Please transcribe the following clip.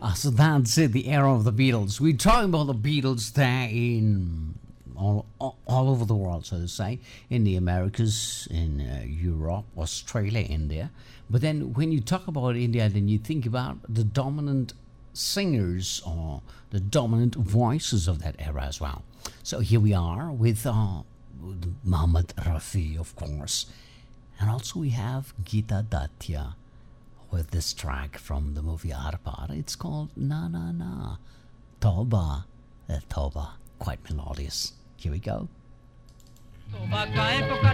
So that's it, the era of the Beatles. We're talking about the Beatles there in all over the world, so to say, in the Americas, in Europe, Australia, India. But then when you talk about India, then you think about the dominant singers or the dominant voices of that era as well. So here we are with Mohammed Rafi, of course. And also we have Geeta Datya with this track from the movie Arpar. It's called Na Na Na. Toba. Toba. Quite melodious. Here we go.